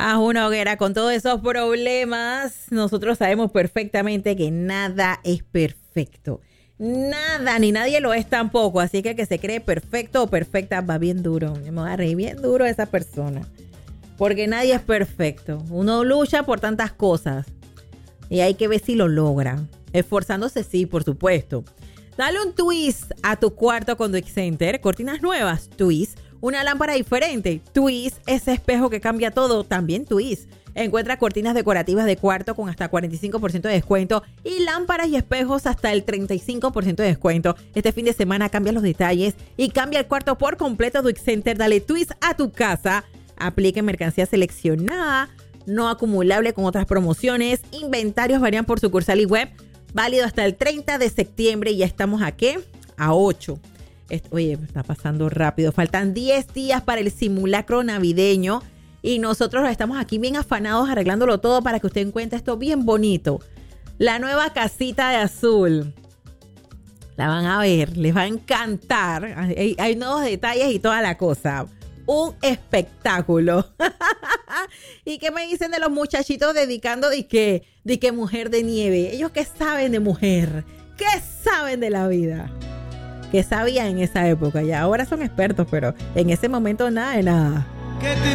a una hoguera con todos esos problemas. Nosotros sabemos perfectamente que nada es perfecto. Nada, ni nadie lo es tampoco. Así que el que se cree perfecto o perfecta va bien duro. Me voy a reír bien duro de esa persona. Porque nadie es perfecto. Uno lucha por tantas cosas. Y hay que ver si lo logra. Esforzándose, sí, por supuesto. Dale un twist a tu cuarto con Duix Center. Cortinas nuevas, twist. Una lámpara diferente, twist. Ese espejo que cambia todo, también twist. Encuentra cortinas decorativas de cuarto con hasta 45% de descuento y lámparas y espejos hasta el 35% de descuento. Este fin de semana cambia los detalles y cambia el cuarto por completo. Duix Center, dale twist a tu casa. Aplique mercancía seleccionada, no acumulable con otras promociones. Inventarios varían por sucursal y web. Válido hasta el 30 de septiembre y ya estamos ¿a qué? A 8. Oye, está pasando rápido. Faltan 10 días para el simulacro navideño. Y nosotros estamos aquí bien afanados arreglándolo todo para que usted encuentre esto bien bonito. La nueva casita de azul. La van a ver, les va a encantar. Hay nuevos detalles y toda la cosa. Un espectáculo. ¿Y qué me dicen de los muchachitos dedicando de que mujer de nieve? ¿Ellos qué saben de mujer? ¿Qué saben de la vida? ¿Qué sabían en esa época? Ya ahora son expertos, pero en ese momento nada de nada. ¿Qué te